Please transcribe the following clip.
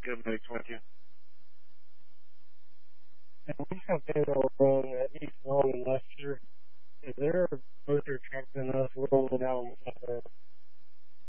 Good, buddy. 20. And we have been on East Norman left